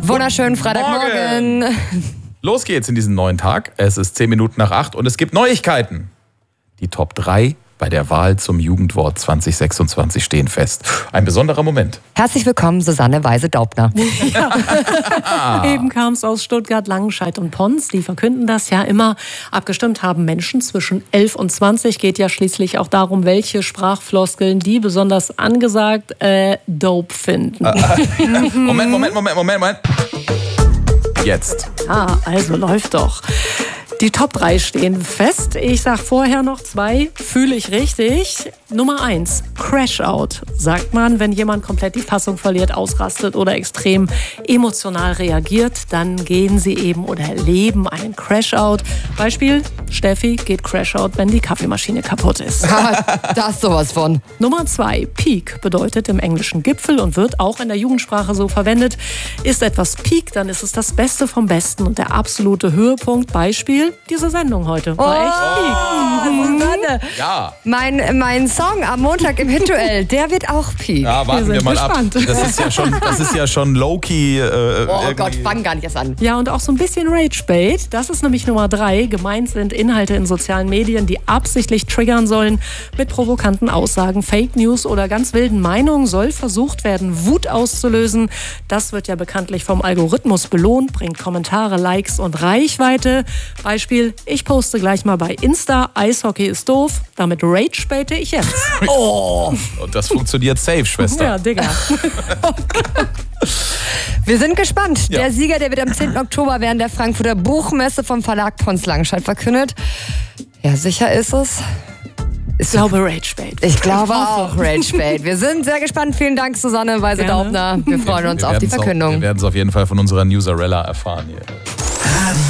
Wunderschönen Freitagmorgen. Los geht's in diesen neuen Tag. Es ist 10 Minuten nach 8 und es gibt Neuigkeiten. Die Top 3 bei der Wahl zum Jugendwort 2026 stehen fest. Ein besonderer Moment. Herzlich willkommen, Susanne Weise-Daubner. Eben kam es aus Stuttgart, Langenscheidt und Pons. Die verkünden das ja immer. Abgestimmt haben Menschen zwischen 11 und 20. Geht ja schließlich auch darum, welche Sprachfloskeln die besonders angesagt dope finden. Moment. Jetzt. Also läuft doch. Die Top 3 stehen fest. Ich sag vorher noch 2, fühle ich richtig. Nummer 1, Crash-Out. Sagt man, wenn jemand komplett die Fassung verliert, ausrastet oder extrem emotional reagiert, dann gehen sie eben oder erleben einen Crash-Out. Beispiel, Steffi geht Crash-Out, wenn die Kaffeemaschine kaputt ist. Da ist sowas von. Nummer 2, Peak bedeutet im Englischen Gipfel und wird auch in der Jugendsprache so verwendet. Ist etwas Peak, dann ist es das Beste vom Besten und der absolute Höhepunkt. Beispiel, diese Sendung heute war echt Peak. Susanne. Ja. Mein Song am Montag im Hit-Duell, der wird auch Peak. Ja, warten wir mal gespannt. Das ist ja schon low-key. Oh Gott, fang gar nicht erst an. Ja, und auch so ein bisschen Rage-Bait. Das ist nämlich Nummer 3. Gemeint sind Inhalte in sozialen Medien, die absichtlich triggern sollen. Mit provokanten Aussagen, Fake News oder ganz wilden Meinungen soll versucht werden, Wut auszulösen. Das wird ja bekanntlich vom Algorithmus belohnt, bringt Kommentare, Likes und Reichweite. Beispiel, ich poste gleich mal bei Insta, Eishockey ist doof. Damit Rage-baite ich jetzt. Oh. Und das funktioniert safe, Schwester. Ja, Digga. Wir sind gespannt. Ja. Der Sieger, der wird am 10. Oktober während der Frankfurter Buchmesse vom Verlag Pons Langenscheidt verkündet. Ja, sicher ist es. Ich glaube Rage-Bait. Ich glaube auch Rage-Bait. Wir sind sehr gespannt. Vielen Dank, Susanne Weise-Daubner. Wir freuen uns auf die Verkündung. Wir werden es auf jeden Fall von unserer Newsarella erfahren hier.